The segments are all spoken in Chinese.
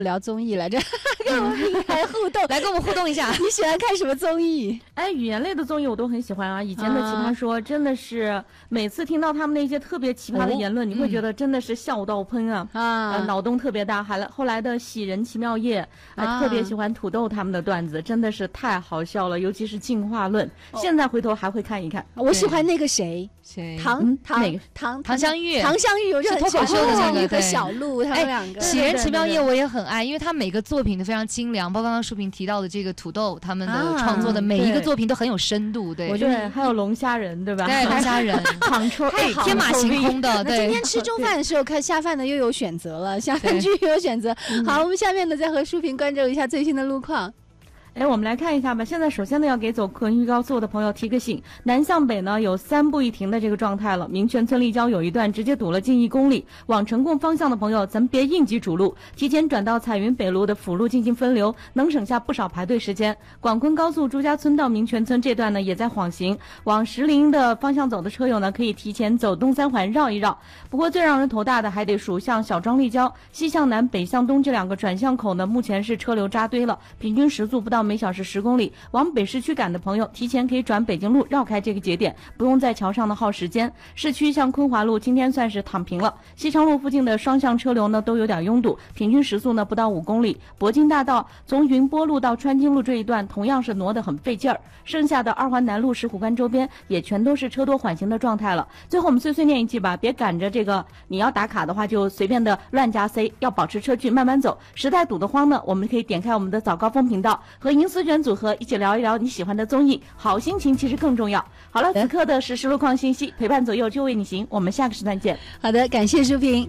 聊综艺来着，跟我们平台互动， 来跟我们互动一下。 你喜欢看什么综艺？ 哎，语言类的综艺我都很喜欢啊。以前的奇葩说真的是每次听到他们那些特别奇葩的言论，你会觉得真的是笑到喷啊，脑洞特别大。后来的喜人奇妙夜，特别喜欢土豆他们的段子，真的是太好笑了，尤其是进化论。现在回头还会看一看。 我喜欢那个谁唐香玉， 唐香玉，我就很喜欢唐香玉和小鹿他们两个。 喜人奇妙夜我也很爱，因为他每个作品都非常精良，包括刚刚淑萍提到的这个土豆他们的创作的每一个作品都很有深度。对， 我觉得还有龙虾人，对吧？ 对，龙虾人天马行空的。对， 今天吃中饭的时候看下饭的又有选择了，下饭剧又有选择。好，我们下面呢再和淑萍关注一下最新的路况。 哎，我们来看一下吧。现在首先呢，要给走昆玉高速的朋友提个醒，南向北呢有3步一停的这个状态了。民权村立交有一段直接堵了近1公里，往成贡方向的朋友，咱们别应急主路，提前转到彩云北路的辅路进行分流，能省下不少排队时间。广昆高速朱家村到民权村这段呢也在缓行，往石林的方向走的车友呢可以提前走东3环绕一绕。不过最让人头大的还得数像小庄立交、西向南、北向东这2个转向口呢，目前是车流扎堆了，平均时速不到每小时10公里，往北市区赶的朋友提前可以转北京路绕开这个节点，不用在桥上的耗时间。市区像昆华路今天算是躺平了，西昌路附近的双向车流呢都有点拥堵，平均时速呢不到5公里。博京大道从云波路到川津路这一段同样是挪得很费劲儿，剩下的2环南路石虎关周边也全都是车多缓行的状态了。最后我们碎碎念一句吧，别赶着这个你要打卡的话就随便的乱加塞，要保持车距慢慢走。实在堵得慌呢，我们可以点开我们的早高峰频道，和银丝卷组合一起聊一聊你喜欢的综艺，好心情其实更重要。好了，此刻的实时路况信息陪伴左右就为你行，我们下个时段见。 好的，感谢淑萍。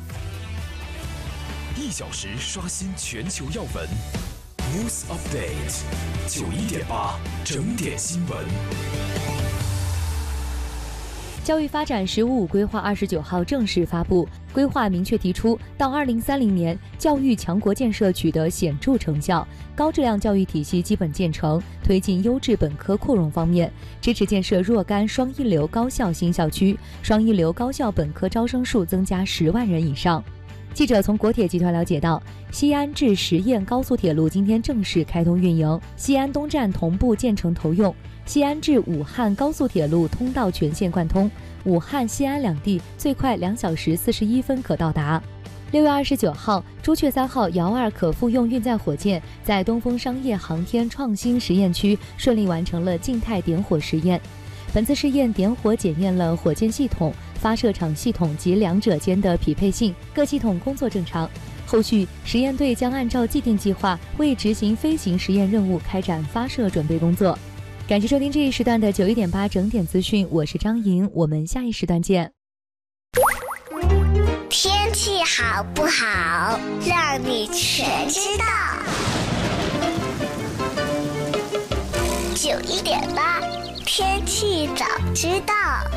1小时刷新全球要闻 News Update 91.8整点新闻。 教育发展“十五五”规划29号正式发布，规划明确提出，到2030年，教育强国建设取得显著成效，高质量教育体系基本建成，推进优质本科扩容方面，支持建设若干双一流高校新校区，双一流高校本科招生数增加10万人以上。记者从国铁集团了解到，西安至十堰高速铁路今天正式开通运营，西安东站同步建成投用，西安至武汉高速铁路通道全线贯通，武汉、西安两地最快2小时41分可到达。6月29号，朱雀3号遥2可复用运载火箭在东风商业航天创新实验区顺利完成了静态点火实验。本次试验点火检验了火箭系统、发射场系统及两者间的匹配性，各系统工作正常。后续实验队将按照既定计划为执行飞行实验任务开展发射准备工作。感谢收听这一时段的91.8整点资讯，我是张莹，我们下一时段见。 天气好不好，让你全知道。91.8天气早知道。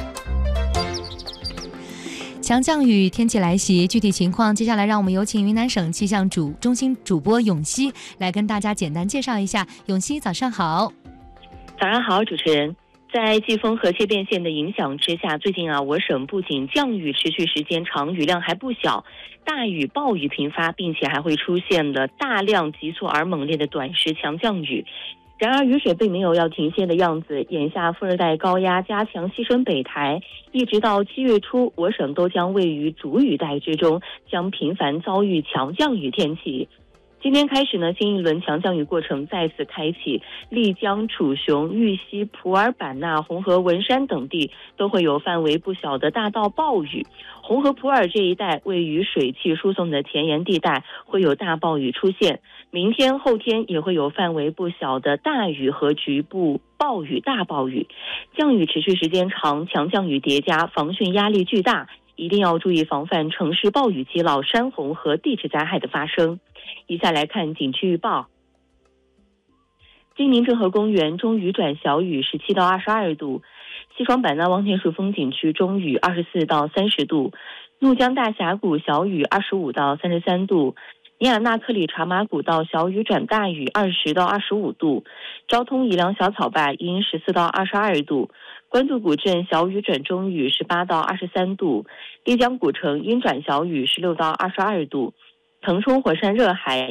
强降雨天气来袭，具体情况接下来让我们有请云南省气象中心主播永熙来跟大家简单介绍一下。永熙，早上好。 早上好，主持人。在季风和切变线的影响之下，最近我省不仅降雨持续时间长，雨量还不小，大雨暴雨频发，并且还会出现了大量急促而猛烈的短时强降雨。然而雨水并没有要停歇的样子，眼下副热带高压加强西伸北抬，一直到7月初，我省都将位于主雨带之中，将频繁遭遇强降雨天气。今天开始呢，新一轮强降雨过程再次开启，丽江、楚雄、玉溪、普洱、版纳、红河、文山等地都会有范围不小的大到暴雨。红河、普洱这一带位于水汽输送的田沿地带，会有大暴雨出现。明天、后天也会有范围不小的大雨和局部暴雨、大暴雨。降雨持续时间长，强降雨叠加，防汛压力巨大，一定要注意防范城市暴雨激涝、山洪和地质灾害的发生。以下来看景区预报。金陵郑和公园中雨转小雨17到22度，西双版纳望天树风景区中雨24到30度，怒江大峡谷小雨25到33度，尼亚纳克里茶马古道小雨转大雨20到25度，昭通宜良小草坝阴14到22度，官渡古镇小雨转中雨18到23度，丽江古城阴转小雨16到22度， 腾冲火山热海